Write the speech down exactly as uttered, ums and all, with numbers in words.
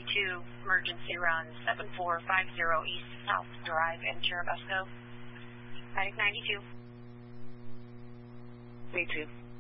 ninety-two, emergency run seven four five zero East South Drive in Churubusco. Medic ninety-two. Me too.